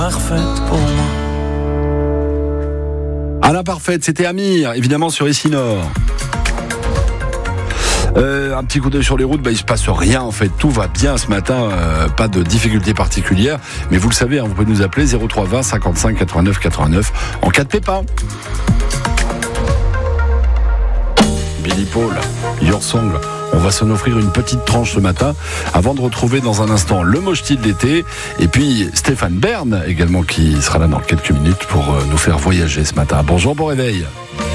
Parfaite pour moi. Alain Parfaite, c'était Amir, évidemment sur Ici Nord. Un petit coup d'œil sur les routes, il se passe rien en fait, tout va bien ce matin, pas de difficultés particulières, mais vous le savez, vous pouvez nous appeler 03 20 55 89 89 en cas de pépin. Billy Paul, Your Song. On va s'en offrir une petite tranche ce matin avant de retrouver dans un instant le Moch'ti de l'été et puis Stéphane Bern également qui sera là dans quelques minutes pour nous faire voyager ce matin. Bonjour, bon réveil.